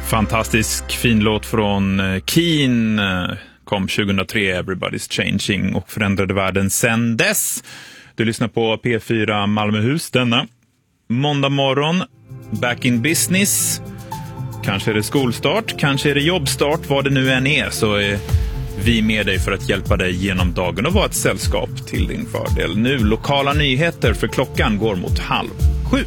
Fantastisk fin låt från Keen kom 2003, Everybody's Changing, och förändrade världen sen dess. Du lyssnar på P4 Malmöhus denna måndag morgon. Back in business. Kanske är det skolstart, kanske är det jobbstart, vad det nu än är, så är vi med dig för att hjälpa dig genom dagen och vara ett sällskap till din fördel. Nu lokala nyheter, för klockan går mot 6:30.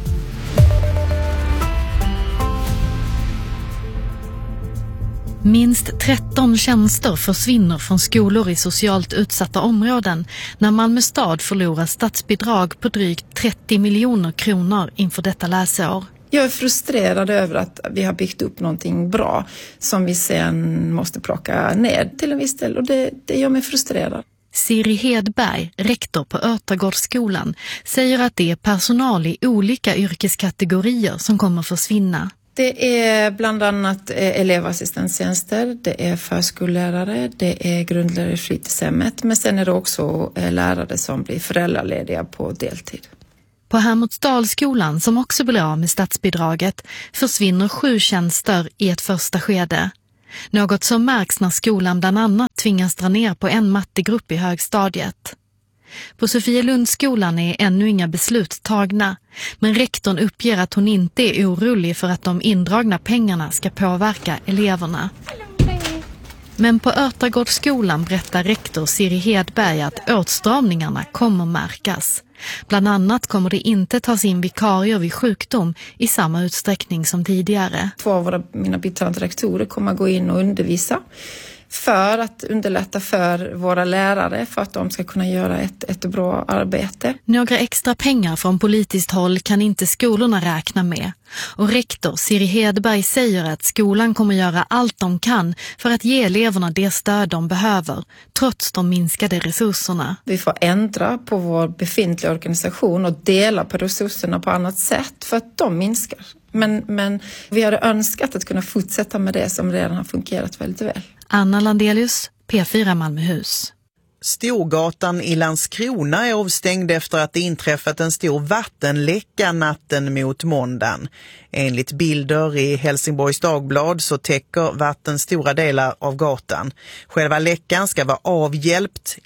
Minst 13 tjänster försvinner från skolor i socialt utsatta områden när Malmö stad förlorar statsbidrag på drygt 30 miljoner kronor inför detta läsår. Jag är frustrerad över att vi har byggt upp någonting bra som vi sen måste plocka ner till en viss del, och det gör mig frustrerad. Siri Hedberg, rektor på Örtagårdsskolan, säger att det är personal i olika yrkeskategorier som kommer försvinna. Det är bland annat elevassistenttjänster, det är förskollärare, det är grundlärare i fritidshemmet, men sen är det också lärare som blir föräldralediga på deltid. På Hermodsdalsskolan, som också blir av med statsbidraget, försvinner 7 tjänster i ett första skede. Något som märks när skolan bland annat tvingas dra ner på en mattegrupp i högstadiet. På Sofielundsskolan är ännu inga beslut tagna, men rektorn uppger att hon inte är orolig för att de indragna pengarna ska påverka eleverna. Men på Örtagårdsskolan berättar rektor Siri Hedberg att åtstramningarna kommer märkas. Bland annat kommer det inte tas in vikarier vid sjukdom i samma utsträckning som tidigare. 2 av mina biträdande rektorer kommer att gå in och undervisa för att underlätta för våra lärare, för att de ska kunna göra ett bra arbete. Några extra pengar från politiskt håll kan inte skolorna räkna med. Och rektor Siri Hedberg säger att skolan kommer göra allt de kan för att ge eleverna det stöd de behöver, trots de minskade resurserna. Vi får ändra på vår befintliga organisation och dela på resurserna på annat sätt för att de minskar. Men vi hade önskat att kunna fortsätta med det som redan har fungerat väldigt väl. Anna Landelius, P4 Malmöhus. Storgatan i Landskrona är avstängd efter att det inträffat en stor vattenläcka natten mot måndagen. Enligt bilder i Helsingborgs Dagblad så täcker vatten stora delar av gatan. Själva läckan ska vara avhjälpt.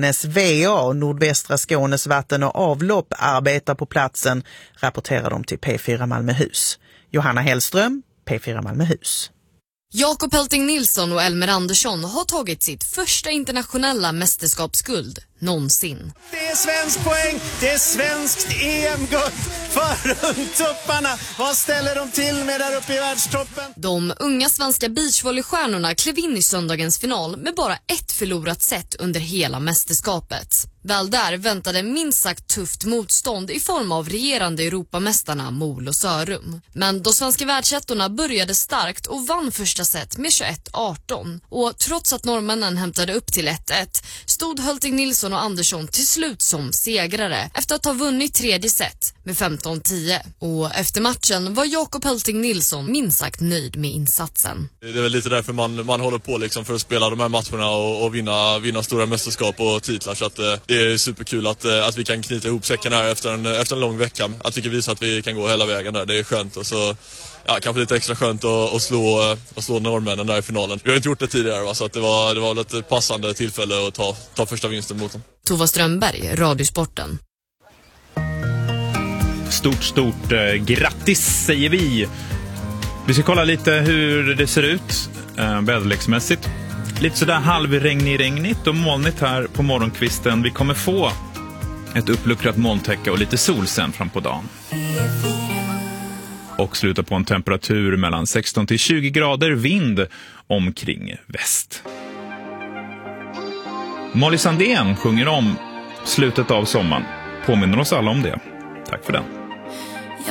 NSVA, Nordvästra Skånes vatten- och avlopp, arbetar på platsen, rapporterar de till P4 Malmöhus. Johanna Hellström, P4 Malmöhus. Jakob Helting Nilsson och Elmer Andersson har tagit sitt första internationella mästerskapsguld någonsin. Det är svensk poäng, det är svenskt EM-guld för rundtupparna. Vad ställer de till med där uppe i världstoppen? De unga svenska beachvolleystjärnorna klev in i söndagens final med bara ett förlorat set under hela mästerskapet. Väl där väntade minst sagt tufft motstånd i form av regerande Europamästarna Mol och Sörum. Men de svenska världsettorna började starkt och vann första set med 21-18. Och trots att norrmännen hämtade upp till 1-1 stod Helting Nilsson och Andersson till slut som segrare efter att ha vunnit tredje set med 15-10. Och efter matchen var Jakob Helting Nilsson minst sagt nöjd med insatsen. Det är väl lite därför man håller på liksom, för att spela de här matcherna och vinna stora mästerskap och titlar, så att det är superkul att vi kan knyta ihop säcken här efter en lång vecka. Att vi kan visa att vi kan gå hela vägen där. Det är skönt, och så kanske lite extra skönt att slå norrmännen där i finalen. Vi har inte gjort det tidigare, va? Så att det var ett passande tillfälle att ta första vinsten mot dem. Tova Strömberg, Radiosporten. Stort grattis säger vi. Vi ska kolla lite hur det ser ut väderleksmässigt. Lite sådär halvregnigt och molnigt här på morgonkvisten. Vi kommer få ett uppluckrat molntäcke och lite sol sen fram på dagen. Och sluta på en temperatur mellan 16 till 20 grader, vind omkring väst. Molly Sandén sjunger om slutet av sommaren. Påminner oss alla om det. Tack för den.